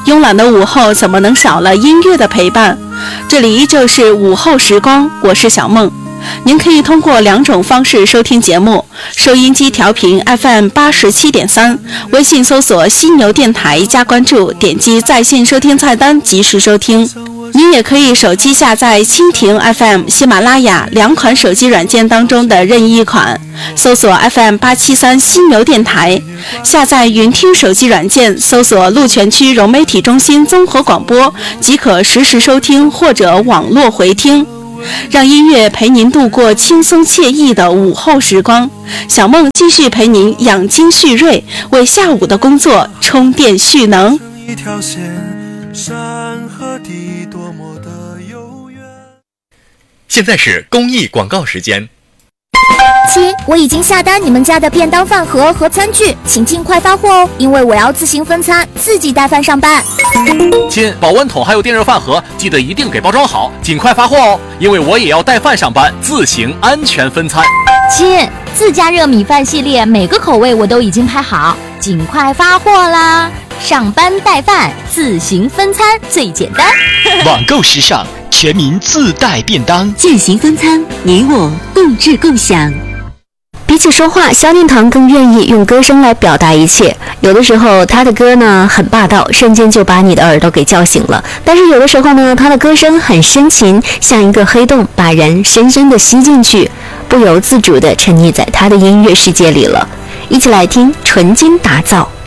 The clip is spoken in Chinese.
慵懒的午后怎么能少了音乐的陪伴？这里依旧是午后时光，我是小梦。您可以通过2种方式收听节目：收音机调频 FM87.3， 微信搜索犀牛电台加关注，点击在线收听菜单及时收听。您也可以手机下载蜻蜓 FM、喜马拉雅2款手机软件当中的任意一款，搜索 FM873 犀牛电台，下载云听手机软件，搜索鹿泉区融媒体中心综合广播，即可实时收听或者网络回听。让音乐陪您度过轻松惬意的午后时光，小梦继续陪您养精蓄锐，为下午的工作充电蓄能。 一条线，山和地多么的悠远。 现在是公益广告时间。 亲，我已经下单你们家的便当饭盒和餐具，请尽快发货哦，因为我要自行分餐，自己带饭上班。 亲，保温桶还有电热饭盒，记得一定给包装好，尽快发货哦，因为我也要带饭上班，自行安全分餐。 亲，自家热米饭系列每个口味我都已经拍好，尽快发货啦！上班带饭，自行分餐最简单。 网购时尚，全民自带便当， 自行分餐，你我共治共享。比起说话，萧敬腾更愿意用歌声来表达一切。有的时候他的歌呢很霸道，瞬间就把你的耳朵给叫醒了，但是有的时候呢，他的歌声很深情，像一个黑洞，把人深深的吸进去，不由自主地沉溺在他的音乐世界里了。一起来听纯金打造